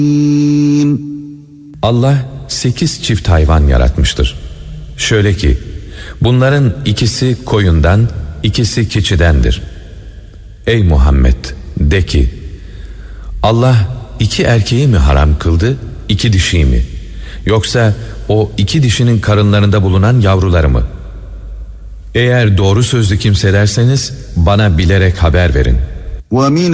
Allah 8 çift hayvan yaratmıştır. Şöyle ki, bunların ikisi koyundan, ikisi keçidendir. Ey Muhammed, de ki, Allah 2 erkeği mi haram kıldı, 2 dişiyi mi? Yoksa o 2 dişinin karınlarında bulunan yavruları mı? Eğer doğru sözlü kimselerseniz bana bilerek haber verin.